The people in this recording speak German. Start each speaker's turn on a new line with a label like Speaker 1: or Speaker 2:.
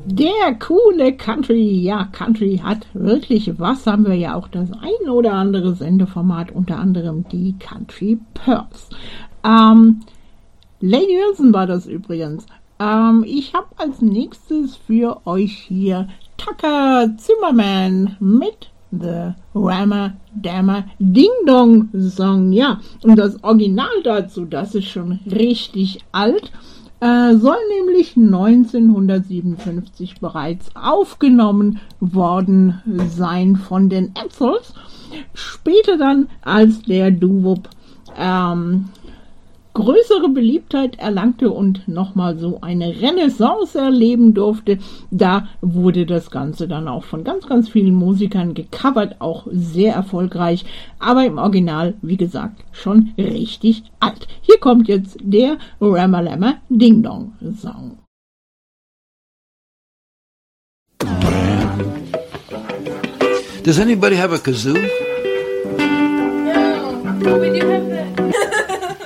Speaker 1: Der coole Country. Ja, Country hat wirklich was. Haben wir ja auch das ein oder andere Sendeformat, unter anderem die Country Pearls. Lady Wilson war das übrigens. Ich habe als nächstes für euch hier Tucker Zimmerman mit The Rammer Dammer Ding Dong Song. Ja, und das Original dazu, das ist schon richtig alt. Soll nämlich 1957 bereits aufgenommen worden sein von den Edsels. Später dann, als der Doo-Wop größere Beliebtheit erlangte und nochmal so eine Renaissance erleben durfte, da wurde das Ganze dann auch von ganz, ganz vielen Musikern gecovert, auch sehr erfolgreich, aber im Original, wie gesagt, schon richtig alt. Hier kommt jetzt der Rammer Ding Dong Song.
Speaker 2: Does anybody have a kazoo?